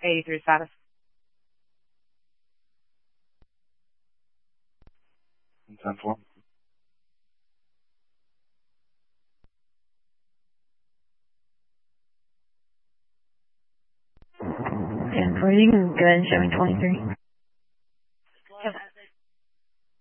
83 status. And 10-4. And for you can go ahead and show me 23.